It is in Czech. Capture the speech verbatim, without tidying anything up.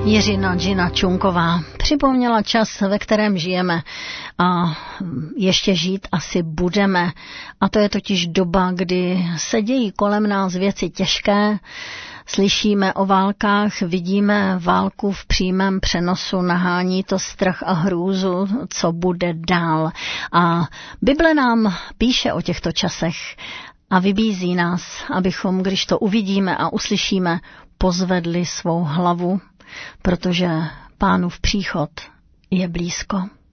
Jiřina Gina Čunková připomněla čas, ve kterém žijeme a ještě žít asi budeme. A to je totiž doba, kdy se dějí kolem nás věci těžké, slyšíme o válkách, vidíme válku v přímém přenosu, nahání to strach a hrůzu, co bude dál. A Bible nám píše o těchto časech a vybízí nás, abychom, když to uvidíme a uslyšíme, pozvedli svou hlavu, protože Pánův příchod je blízko.